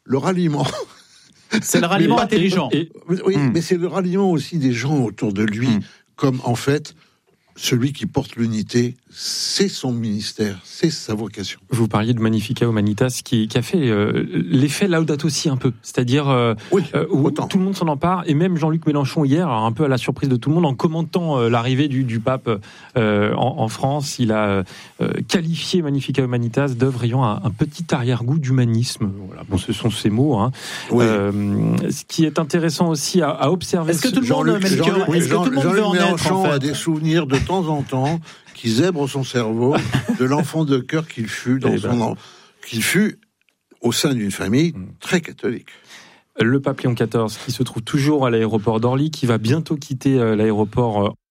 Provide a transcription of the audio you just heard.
le ralliement. C'est le ralliement intelligent. Oui, mais c'est le ralliement aussi des gens autour de lui, comme en fait, celui qui porte l'unité, c'est son ministère, c'est sa vocation. Vous parliez de Magnificat Humanitas qui a fait l'effet Laudato Si un peu, c'est-à-dire où tout le monde s'en empare, et même Jean-Luc Mélenchon hier, un peu à la surprise de tout le monde, en commentant l'arrivée du pape en France, il a qualifié Magnificat Humanitas d'œuvre ayant un petit arrière-goût d'humanisme. Voilà. Bon, ce sont ces mots. Hein. Oui. Ce qui est intéressant aussi à observer. Est-ce que tout le monde veut en être, en fait ? A des souvenirs de temps en temps qui zèbrent son cerveau de l'enfant de cœur qu'il fut qu'il fut au sein d'une famille très catholique. Le pape Léon XIV qui se trouve toujours à l'aéroport d'Orly, qui va bientôt quitter l'aéroport